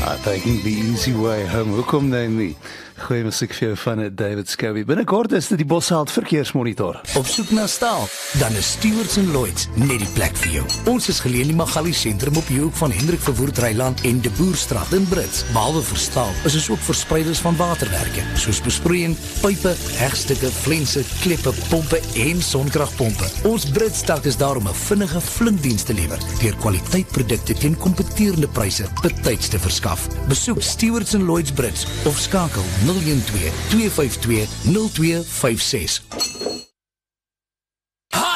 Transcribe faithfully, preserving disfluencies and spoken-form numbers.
Taking the easy way home. Hoekom nou nie? Goeie musiek vir jou van David Scobie. Binnekort is dit die Bosheld verkeersmonitor. Op soek na staal, dan is Stewards en Lloyds net die plek vir jou. Ons is geleë in die Magali sentrum op die hoek van Hendrik Verwoerd Ryland en De Boerstraat in Brits. Behalwe vir staal, is ons ook verspreiders van waterwerke, soos besproeiing, pype, hegstukke, flense, kleppe, pompe en sonkragpompe. Ons Brits tak is daar om 'n vinnige flinkdiens te lewer, deur kwaliteitprodukte teen kompeterende pryse betyds te verskaf. Besoek Stewards en Lloyds Brits of skakel nul een twee, twee vyf twee, nul twee vyf ses.